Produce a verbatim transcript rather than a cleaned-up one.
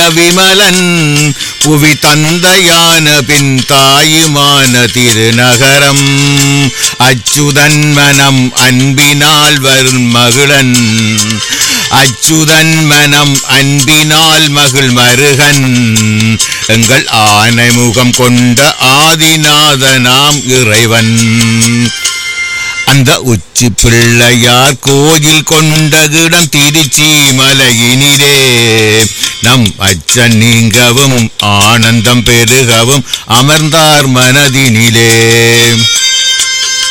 விமலன் புவி தந்தையான பின் தாயுமான திருநகரம் அச்சுதன் மனம் அன்பினால் வரும் மகிழன் அச்சுதன் மனம் அன்பினால் மகிழ் மருகன் எங்கள் ஆனை முகம் கொண்ட ஆதிநாதனாம் இறைவன் அந்த உச்சி பிள்ளையார் கோயில் கொண்ட இடம் திருச்சி மலையினிலே நம் அச்சன் நீங்கவும் ஆனந்தம் பெருகவும் அமர்ந்தார் மனதினிலே.